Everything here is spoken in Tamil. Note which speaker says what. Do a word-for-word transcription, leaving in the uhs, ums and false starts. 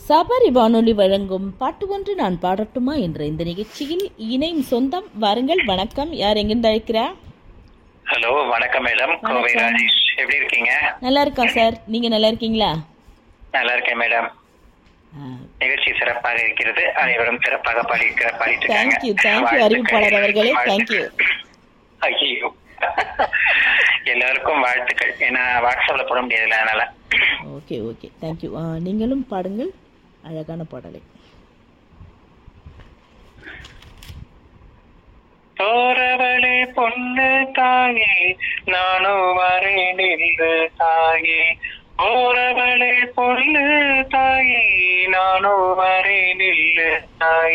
Speaker 1: சபரி வானொலி வழங்கும் பாட்டு ஒன்று நான் பாடட்டுமா என்ற இந்த நிகழ்ச்சியில் இணையும் சொந்தம். வாருங்கள். வணக்கம். யார் எங்கிருந்து அழைக்கிறா?
Speaker 2: ஹலோ, வணக்கம் மேடம். கோவை ராஜேஷ். எப்படி இருக்கீங்க?
Speaker 1: நல்லா இருக்கேன் சார். நீங்க நல்லா இருக்கீங்களா?
Speaker 2: நல்லா இருக்கேன் மேடம். நிகழ்ச்சி சிறப்பாக இருக்கிறது. அனைவரும் சிறப்பாக பாடி பாடிட்டு இருக்காங்க.
Speaker 1: தேங்க்யூ தேங்க்யூ அறிவிப்பாளர் அவர்களே. தேங்க்யூ.
Speaker 2: ஐயோ, எல்லாருக்கும் வாழ்த்துக்கள். ஏன்னா வாட்ஸ்அப்ல போட முடியாதுல்ல, அதனால.
Speaker 1: Okay okay thank you. நீங்களும் பாடுங்கள் அழகான பாடலை.
Speaker 2: போறவளே பொண்ணு தாயே, நானும் வரேன் என்று தாயே. போறவளே பொண்ணு தாயே, நானும் வரேன் என்று தாயே.